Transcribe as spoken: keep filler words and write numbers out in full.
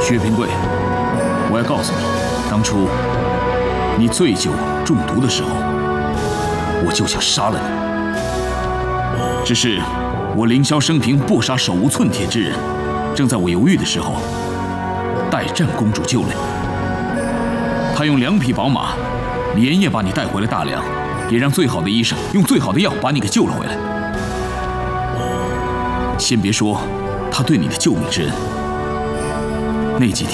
薛平贵，我要告诉你，当初你醉酒中毒的时候，我就想杀了你。只是我凌霄生平不杀手无寸铁之人，正在我犹豫的时候，代战公主救了你。她用两匹宝马，连夜把你带回了大梁，也让最好的医生用最好的药把你给救了回来。先别说她对你的救命之恩，那几天。